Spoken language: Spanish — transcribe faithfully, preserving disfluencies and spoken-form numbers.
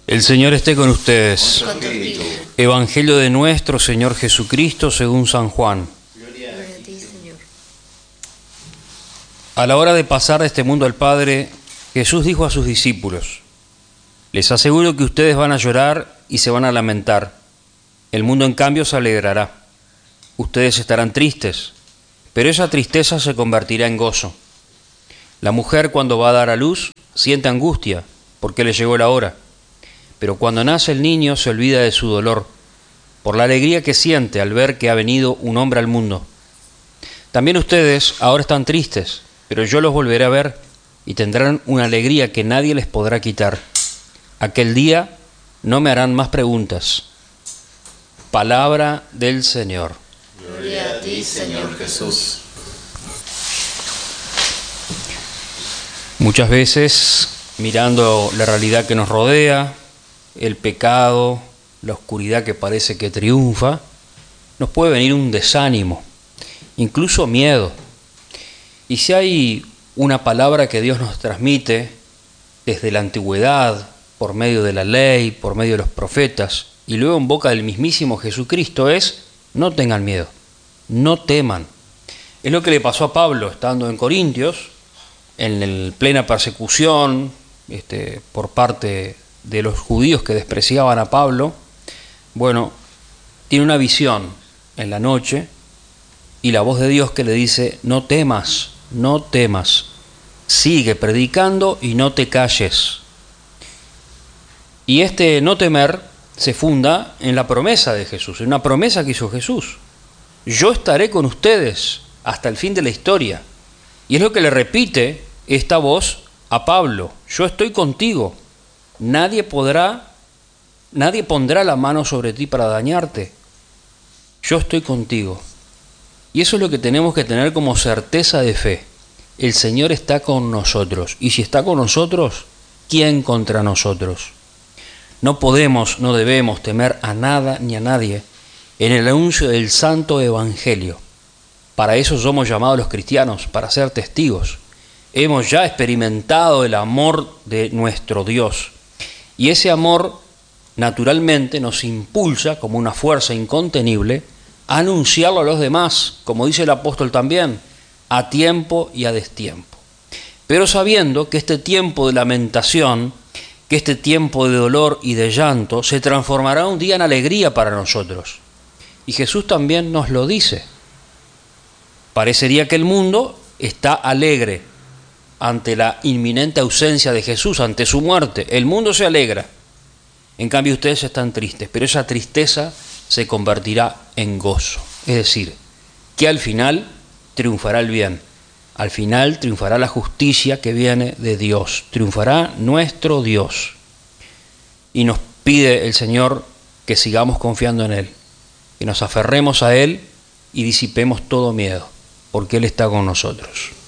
El Señor esté con ustedes. Evangelio de nuestro Señor Jesucristo según San Juan. Gloria a ti, Señor. A la hora de pasar de este mundo al Padre, Jesús dijo a sus discípulos: les aseguro que ustedes van a llorar y se van a lamentar. El mundo, en cambio, se alegrará. Ustedes estarán tristes, pero esa tristeza se convertirá en gozo. La mujer, cuando va a dar a luz, siente angustia, porque le llegó la hora. Pero cuando nace el niño se olvida de su dolor, por la alegría que siente al ver que ha venido un hombre al mundo. También ustedes ahora están tristes, pero yo los volveré a ver y tendrán una alegría que nadie les podrá quitar. Aquel día no me harán más preguntas. Palabra del Señor. Gloria a ti, Señor Jesús. Muchas veces, mirando la realidad que nos rodea, el pecado, la oscuridad que parece que triunfa, nos puede venir un desánimo, incluso miedo. Y si hay una palabra que Dios nos transmite desde la antigüedad, por medio de la ley, por medio de los profetas, y luego en boca del mismísimo Jesucristo, es: no tengan miedo, no teman. Es lo que le pasó a Pablo estando en Corintios, en el plena persecución este, por parte de los judíos que despreciaban a Pablo. Bueno, tiene una visión en la noche y la voz de Dios que le dice: no temas, no temas, sigue predicando y no te calles. Y este no temer se funda en la promesa de Jesús, en una promesa que hizo Jesús: yo estaré con ustedes hasta el fin de la historia. Y es lo que le repite esta voz a Pablo: yo estoy contigo. Nadie podrá, nadie pondrá la mano sobre ti para dañarte. Yo estoy contigo. Y eso es lo que tenemos que tener como certeza de fe. El Señor está con nosotros. Y si está con nosotros, ¿quién contra nosotros? No podemos, no debemos temer a nada ni a nadie en el anuncio del Santo Evangelio. Para eso somos llamados los cristianos, para ser testigos. Hemos ya experimentado el amor de nuestro Dios. Y ese amor, naturalmente, nos impulsa, como una fuerza incontenible, a anunciarlo a los demás, como dice el apóstol también, a tiempo y a destiempo. Pero sabiendo que este tiempo de lamentación, que este tiempo de dolor y de llanto, se transformará un día en alegría para nosotros. Y Jesús también nos lo dice. Parecería que el mundo está alegre ante la inminente ausencia de Jesús, ante su muerte. El mundo se alegra. En cambio, ustedes están tristes, pero esa tristeza se convertirá en gozo. Es decir, que al final triunfará el bien. Al final triunfará la justicia que viene de Dios. Triunfará nuestro Dios. Y nos pide el Señor que sigamos confiando en Él, que nos aferremos a Él y disipemos todo miedo, porque Él está con nosotros.